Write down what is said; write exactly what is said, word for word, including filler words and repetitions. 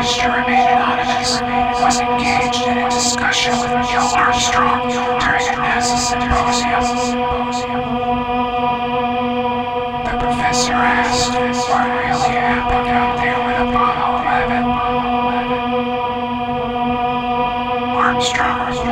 managed to remain anonymous, was engaged in a discussion with Neil Armstrong during a NASA symposium. The professor asked what really happened out there with Apollo eleven. Armstrong